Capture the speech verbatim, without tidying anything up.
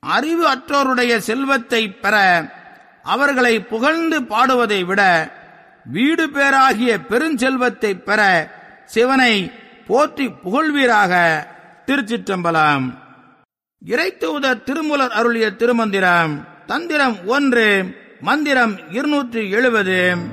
அறிவு அற்றோருடைய செல்வத்தை பெற அவர்களை புகழ்ந்து பாடுவதை விட வீடு பேராகிய பெருஞ்செல்வத்தை பெற சிவனை போற்றி புகழ்வீராக. திருச்சிற்றம்பலம். இறைத்தூதர் திருமூலர் அருளிய திருமந்திரம். தந்திரம் ஒன்று, மந்திரம் இருநூற்று எழுபது.